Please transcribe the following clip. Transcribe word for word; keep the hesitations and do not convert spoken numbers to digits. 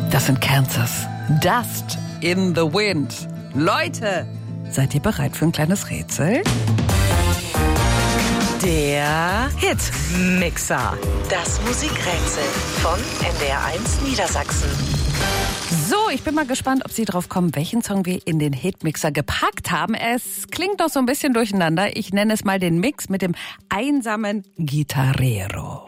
Das sind Kansas. Dust in the Wind. Leute, seid ihr bereit für ein kleines Rätsel? Der Hitmixer. Das Musikrätsel von N D R eins Niedersachsen. So, ich bin mal gespannt, ob Sie drauf kommen, welchen Song wir in den Hitmixer gepackt haben. Es klingt noch so ein bisschen durcheinander. Ich nenne es mal den Mix mit dem einsamen Gitarrero.